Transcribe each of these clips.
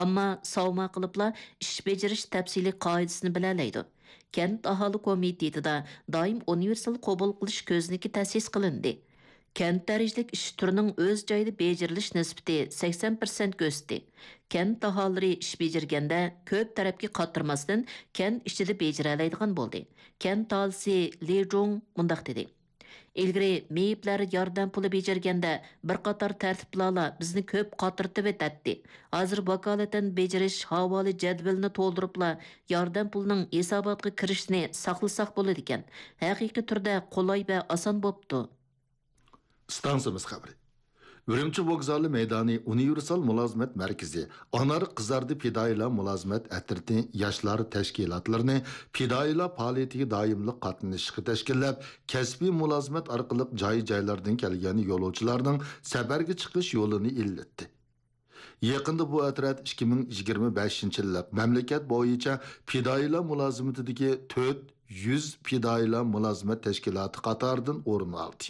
Ammo savma qilibla ish bajarish tafsiliy qoidasini bilalaydi. Kent aholi komitetida doim universal qabul qilish ko'zniki ta'sis qilindi. Kent darajalik ish turining o'z joyida bejarilish nisbati 80% ko'rsatdi. Kent aholilari ish bejarganda ko'p tarafga qattirmasdan kent ichida bejaralaydigan bo'ldi. Kent aholisi Li Jong mundaq dedi. İlgiri meyipler yardım pulu becergende bir qatar tertiplarla bizni köp qatırtıp etdi. Hazır vakaleten beceriş havali cedvelini toldurupla yardım pulunun hesabatga kirishini saqlasak bo'ladi ekan. Haqiqiy turda qulay ve asan bo'pti. Stansımız xabari. Ürümçi vokzali meydani Universal Mulazimet Merkezi, Anar Qızardı Pidayla Mulazimet Ətirti Yaşlar Təşkilatlarını Pidayla fəaliyyəti daimli qatnışıqı təşkillab, kəsbi mulazimet arqılıq joy-joylardan kelgan yo'lovchilarning safarga chiqish yo'lini illatdi. Yaqında bu atrat 2025-yillik mamlakat bo'yicha Pidayla mulazimatidagi 400 Pidayla mulazimet təşkilatı qatoridan o'rin oldi.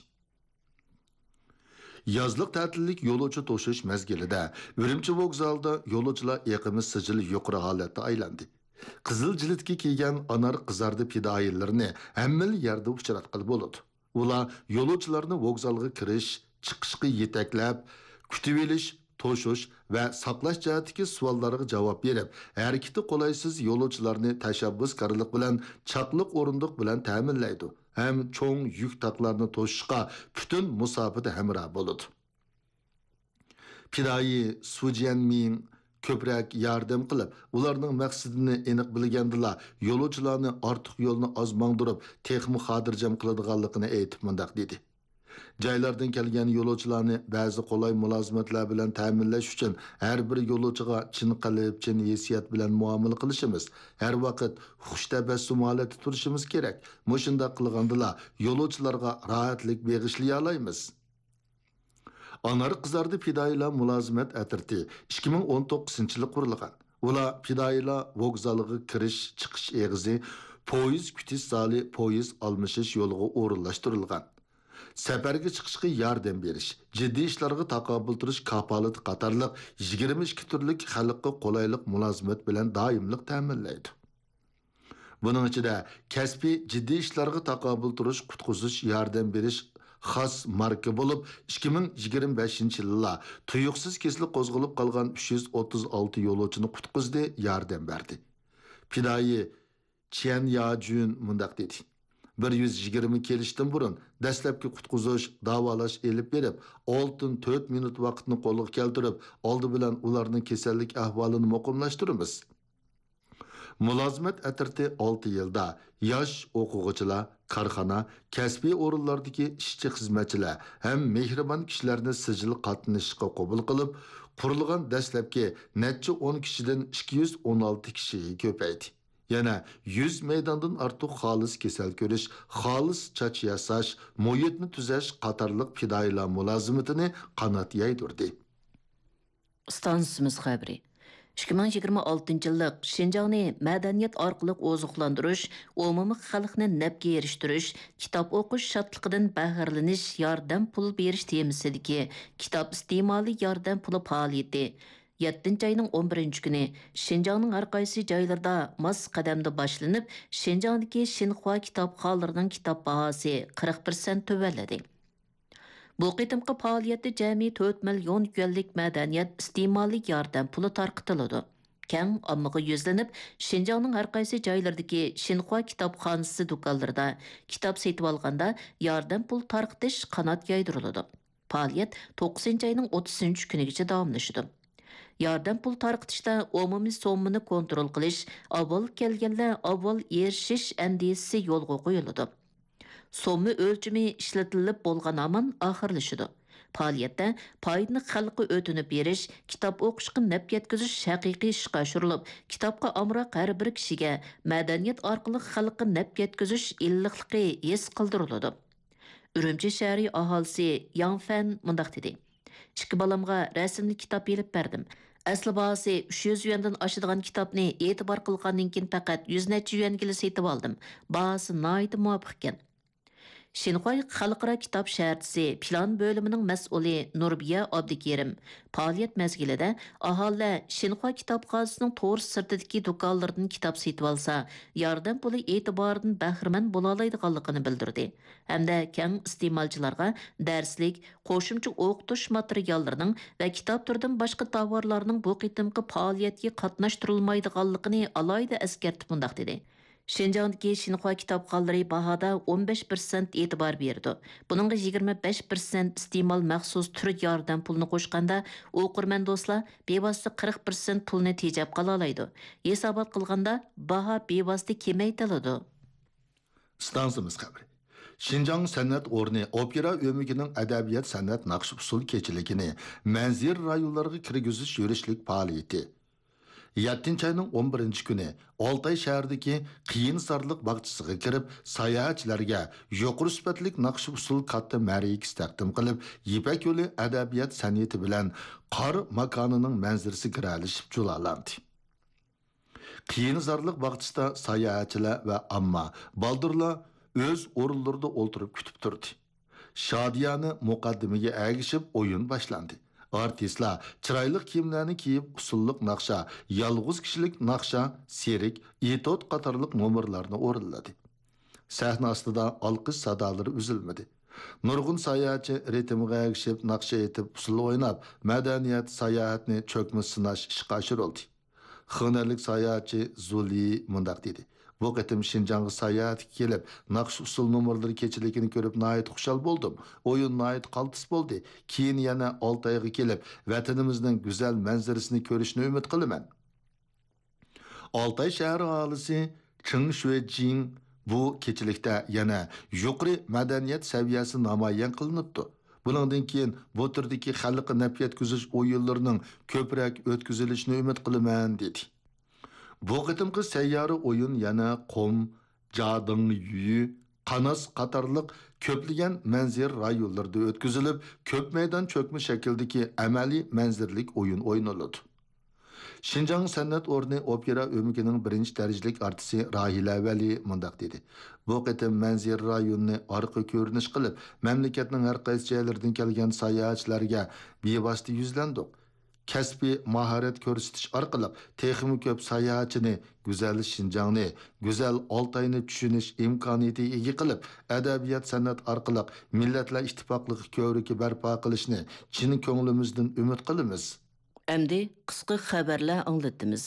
Yazlıq tətillik yo'lovchi to'shish mezgilida Ürümçi vokzalda yo'lovchilar eqimi sijili yuqori holatda aylandi. Qizil jilidga kiygan Anar Qızardı pidoyilarini hammil yerda uchratqili bo'ladi. Ular yo'lovchilarni vokzalga kirish, chiqishga yetaklab, kutib olish, to'shish va saqlash jihatidagi savollarga javob berib, harakati qolaysiz yo'lovchilarni tashabbuskorlik bilan chaqliq o'rindiq bilan ta'minlaydi. Hem çoğun yük taklarını toşuşqa bütün musafada hemra boludu. Pidayi Sujianmin köprek yardım qilib, ularning maqsadini aniq bilgandila, yo'lovchilarni ortiq yo'lni oz mangdirib, texmi xotirjam qiladiganligini aytib mundaq dedi. Joylardan kelgan yo'lovchilarni ba'zi qulay mulozimatlar bilan ta'minlash uchun har bir yo'lovchiga chin qalb, chin hissiyat bilan muomala qilishimiz, har vaqt xush tabassum holatda turishimiz kerak. Mushunda qilgandila yo'lovchilarga rohatlik beg'ishlay olamiz. Anar Qızardı Pidayla Mulazimet Ətirti 2019-yili qurilgan. Ular Pidayla vokzaliga kirish, chiqish eg'izi, poyiz kutish zali, poyiz almashish yo'liga o'rinlashtirilgan. Səfərə çıxışqa yardım beriş, ciddi işlərə taqabül turish kapalat qatarlıq 22 türlük xalqqa qolaylıq mülazimət bilən daimlik təminləydi. Bunun içində kəsbi ciddi işlərə taqabül turish qutquzuş yardım beriş xas marka bo'lib 2025-yilda tuyuqsiz kesilib qo'zg'alib qolgan 336 yo'lovchini qutqizdi, yordam berdi. Pidoyi Chen Yajun mundaq dedi. 120 kelishdan burun dastlabki qutquzish, davolash elib berib, 6-4 minut vaqtni qo'lga keltirib, oldi bilan ularning kasallik ahvolini muqimlashtiramiz. Mulazimet Ətirti 6 yilda yosh o'quvchilar, korxona, kasbiy o'rinlardagi ishchi xizmatchilar ham mehribon kishilarni sijil qatnashishga qabul qilib, qurilgan dastlabki necha 10 kishidan 216 kishiga ko'paydi. Yana 100 meydandan artıq xalis kesel görüş, xalis çaç yasaş, muhitni tuzash qatarlıq pidoyilar mulozimatini qanot yaydurdi. Stansimiz xabari. 2026-yillik Şinjanni madaniyat orqali oziqlantirish, umumiy xalqni nafga erishtirish, kitob o'qish shodligidan bahralanish, yordam pul berish temasidagi kitob iste'moli yordam puli faoliyati 7 ayning 11 kuni Şinjanning har qaysi joylarda mas qadamda boshlanib, Şinjandagi Xinhua kitobxonlarining kitob bahosi 40% tuvanladi. Bu qitimqi faoliyatda jami 4 million yuanlik madaniyat iste'moli yordam puli tarqitiladi. Keng ommaga yuzlanib, Şinjanning har qaysi joylardagi Xinhua kitobxonasi do'konlarida kitob sotib olganda yordam pul tarqitish qanot yaydiriladi. Faoliyat 9 ayning 30 kunigacha davomlashadi. Yardım pul tarqitishda umumiy sommani kontrol qilish, avval kelganlar avval erishish andisi yo'lga qo'yiladi. Somma o'lchimi ishlatilib bo'lgan aman oxirlashadi. Faoliyatda foydani xalqqa o'tinib berish, kitob o'qishga naf yetkazish haqiqiy ishga oshirilib, kitobga amroq har bir kishiga madaniyat orqali xalqqa naf yetkazish illiqligi his qildiriladi. Ürümçi shahri aholisi Yangfan mundaq dedi. 2 balamga rasmli kitob elib berdim. Asli bahası 300 yuandan aşıdığan kitapni e'tibor qilgandan keyin faqat 100 necha yuanga setib oldim. Bahası nayt muvofiq ekan. Şinxuay Xalqaro kitob şərtisi plan bölümünün məsulü Nurbiya Abdikerim faoliyat məzgilida aholi Şinxuay kitobxonasining to'g'ri sirtidagi do'konlardan kitob setib olsa, yordam puli e'tiboridan bahramand bo'la oladiganligini bildirdi. Hamda keng iste'molchilarga darslik, qo'shimcha o'qitish materiallarining va kitob turidan boshqa tovarlarning bu qitimqi faoliyatga qatnashtirilmaydiganligini alohida eskartib mundaq dedi. Şinjan'daki Şinxua kitapxonalari bahada 15% e'tibor berdi. Buningga 25% iste'mol maxsus turi yordam pulini qo'shganda, o'qirman do'stlar bevosita 40% pulni tejab qala oladi. Hisobot qilganda baho bevosita kamaytiriladi. Stansimiz xabari. Şinjan san'at o'rni opera o'migining adabiyot san'at naqsh usul kechiligini manzir rayonlarga kirgizish yurishlik faoliyati 7 ayning 11 kuni Oltay shahridagi qiyin sarliq bog'chisiga kirib, sayohatchilarga yuqori sifatli naqsh usul katta ma'rikis taqdim qilib, Yipak yo'li adabiyot san'ati bilan qor makonining manzarasi kiralishib julalandi. Qiyin sarliq bog'chisida sayohatchilar va amma baldurlar o'z o'rinlarida o'ltirib kutib turdi. Shodiyani muqaddimaga agishib o'yin boshlandi. Artistlar chiroyli kiyimlarni kiyib usulliq naqsha, yolg'iz kishilik naqsha, serik, etod qatorliq nomerlarni o'rinladi. Sahna ostida olqish sadolari uzilmadi. Nurg'un sayohatchi ritmga agishib naqsha etib usul o'ynab, madaniyat sayohatni cho'kma sinash ishga oshirildi. Hunarlik sayohatchi Zuli mundaq dedi. Bu qitim Şinjan'a sayohatga kelib, naqsh usul nomerlari kechiligini ko'rib nayet xushal bo'ldim. O'yin nayet qaltis bo'ldi. Keyin yana Oltayga kelib, vatanimizning go'zal manzarasini ko'rishni umid qilaman. Oltay shahri aholisi Ching Shuejing bu kechilikda yana yuqori madaniyat saviyasi namoyon qilinibdi. Buningdan keyin bu turdagi xalqqa naf yetkazish o'yinlarining ko'proq o'tkazilishini umid qilaman dedi. Bu qitimqi sayyori o'yin yana Qom, Jading Yu, Qanas qatorliq ko'plagan manzir rayonlarda o'tkazilib, ko'p maydon cho'kma shakldagi amaliy manzirlik o'yin o'ynaladi. Şinjan san'at o'rni opera o'migining birinchi darajalik artisti Rahila Vali mundaq dedi. Bu qitim manzir rayonni orqa ko'rinish qilib, mamlakatning har qaysi joylaridan kelgan sayohatchilarga bevosita yuzlandik. Kasbiy mahorat ko'rsatish orqali texnik ko'p sayohatchini go'zal Şinjanni, go'zal Oltayni tushunish imkoniyatiga ega qilib, adabiyot san'at orqali millatlar ittifoqligi ko'riki barpo qilishni chin ko'nglimizdan umid qilamiz. Әмді қысқы xabarlar аңлатымыз.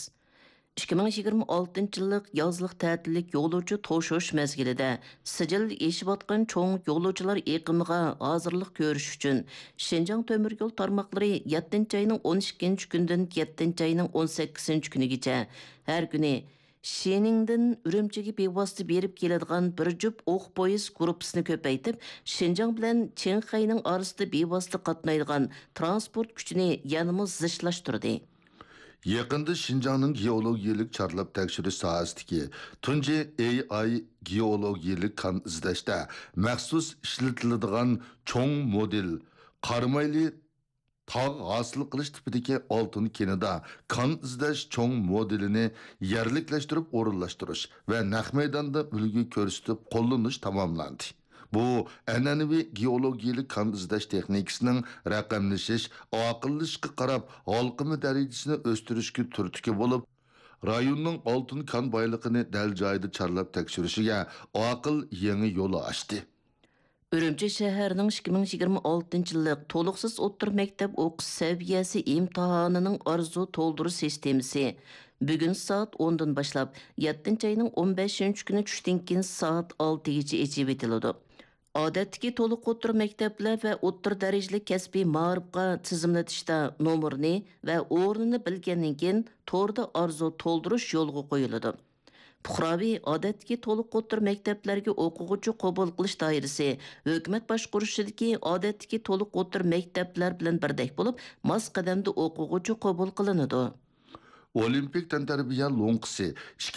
2026 yıllık yazlıq tətillik yoluvchi to'shish mezgilida sijil eshib atqan cho'ng yo'lovchilar eqimiga hozirlik ko'rish uchun Şinjan temir yo'l tarmoqlari 7 ayning 12 kundan 7 ayning 18 kunigacha har kuni Şeningdan Ürümchiga bevosita berib keladigan bir jup o'q poyezd gruppasini ko'paytib, Şinjan bilan Chenxayning orasida bevosita qatnaydigan transport kuchini yanada zichlashtirdi. Yaqında Şinjan'ın geologiyalik charlab tekshirish sohasidagi tunji AI geologiyalik kan izlashda maxsus ishlatiladigan cho'ng model qarmayli tog' hosil qilish tipidagi oltin kenida kan izlash cho'ng modelini yerliklashtirib o'rinlashtirish va naq maydonda ulgu ko'rsatib qo'llanish tamomlandi. Bu an'anaviy geologiyalik kan izlash texnikasining raqamlashish, aqllashga qarab halqimi darajasini o'stirishga turtki bo'lib, rayonning oltin kan boyligini dal joyida charlab tekshirishiga aql yangi yo'l ochdi. Ürümçi şəhərinin 2026 yıllık toluqsuz o'ttir məktəb o'qish saviyasi imtihanının arzu tolduru sistemisi bugün saat 10'dan başlap 7 ayının 15 günü tushdan keyin saat 6gacha echib etiladi. Odatdagi to'liq o'ttir maktablar va o'ttir darajali kasbiy ma'rifga tizimlatishda nomerni va o'rnini bilgandan keyin to'rda arzu to'ldirish yo'lga qo'yiladi. Puhraviy odatdagi to'liq o'ttir maktablarga o'quvchi qabul qilish doirasi hukumat boshqarishidagi odatdagi to'liq o'ttir maktablar bilan birdek bo'lib, mos qadamda o'quvchi qabul qilinadi. Olimpik tantarbiya lo'nqisi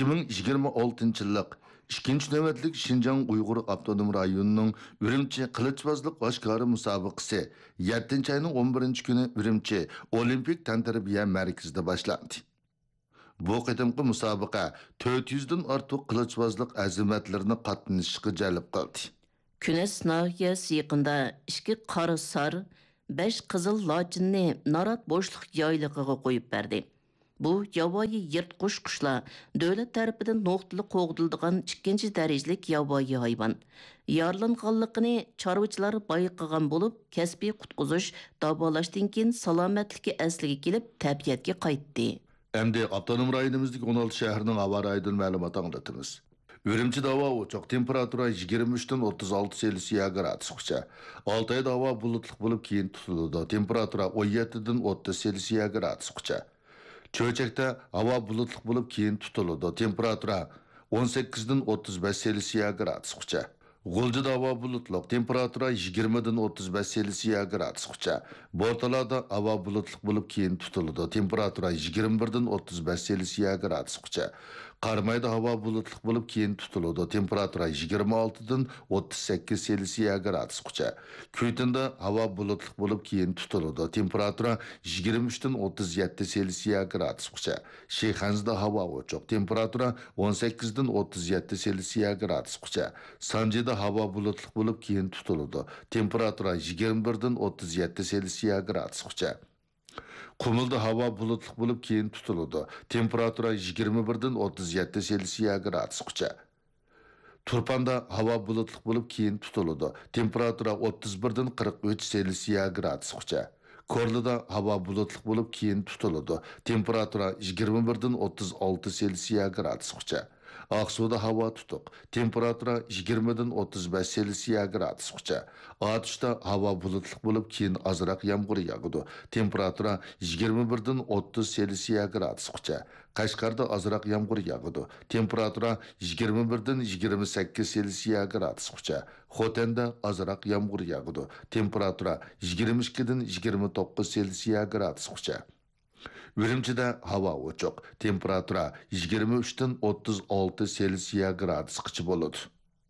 2026 yillik ikkinchi navbatlik Şinjan Uyg'ur avtonom rayonining Ürümchi qilichbozlik oshkori musobaqasi 7 ayning 11 kuni Ürümchi Olimpik tantarbiya markazida boshlandi. Bu qitimqi musobaqa 400 dan ortiq qilichbozlik azimatlarini qatnashishga jalb qildi. Күнәс нahiyəsi yaqında 2 qara sar, 5 qızıl lachinni Narat boşluq yaylığıga qoyub berdi. Bu yavayı yırtquş quşlar dövlət tərəfindən noqtulu qoğdildigan 2-ci dərəcəlik yavayı hayvan. Yarlanğanlığını çarvıçılar bayqıgan bo'lib, kəsbi qutquzuş, davolashdan keyin salomatligi asliga kelib, tabiatga qaytdi. Endi avtonom rayonimizdagi 16 shaharning havo rayonidan ma'lumot anglatamiz. Ürümçide hava uçak temperatura 23'den 36 Celsius gradusgacha. Altayda hava bulutluq bo'lib keyin tutiladi. Temperatura 17'den 30 Celsius gradusgacha. Çöçekte hava bulutluq bo'lib keyin tutiladi. Temperatura 18'den 35 Celsius gradusgacha. G'uljida havo bulutluq, temperatura 20'den 35 Celsius gradusgacha. Bortalarda havo bulutluq bo'lib keyin tutiladi. Temperatura 21'den 35 Celsius gradusgacha. Qarmayda havo bulutluq bo'lib keyin tutiladi. Temperatura 26'dan 38 Celsius gradusgacha. Kuytinda havo bulutluq bo'lib keyin tutiladi. Temperatura 23'dan 37 Celsius gradusgacha. Sheyxanzda havo ochiq. Temperatura 18'dan 37 Celsius gradusgacha. Sanjida havo bulutluq bo'lib keyin tutiladi. Temperatura 21'dan 37 Celsius gradusgacha. Qumulda havo bulutluq bo'lib keyin tutiladi. Temperatura 21'dan 37 Celsius gradusgacha. Turpanda havo bulutluq bo'lib keyin tutiladi. Temperatura 31'dan 43 Celsius gradusgacha. Korlida havo bulutluq bo'lib keyin tutiladi. Temperatura 21'dan 36 Celsius gradusgacha. Aqsuda havo tutuq. Temperatura 20'dan 35 Celsius gradusgacha. Atışda havo bulutluq bo'lib keyin azroq yomg'ir yog'adi. Temperatura 21'dan 30 Celsius gradusgacha. Qashqarda azroq yomg'ir yog'adi. Temperatura 21'dan 28 Celsius gradusgacha. Xotenda azroq yomg'ir yog'adi. Temperatura 22'dan 29 Celsius gradusgacha. Ürümçide hava ochiq. Temperatura 23'dan 36 Celsius gradusgacha bo'ladi.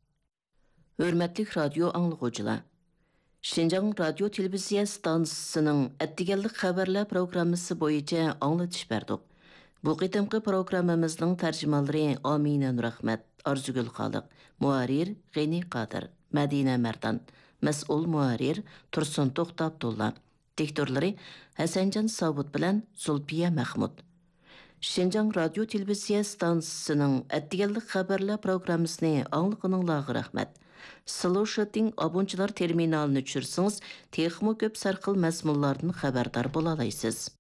Hörmətli radio anlıqçılar. Şinjan Radio Televiziya stansiyasının Ətdiganlik xəbərlər proqramısı boyunca anlatış berdik. Bu qitimqi proqramımızın tərcümanları Amina Nurahmat, Arzugül Xaliq, muharir G'ani Qadir, Madina Mardan, mas'ul muharir Tursun To'xta Abdulla, diktorları Hasanjan Sabut bilan Zulfiya Mahmud. Şinjan Radio Televiziya stansiyasının Ətdiganlik xəbərlər proqramısını anlıqınыңlarga rahmat. Слушатин абончылар терминалын өчүрсеңиз, техмо көп сарқыл мәзмунлардан хабардар бола аласыз.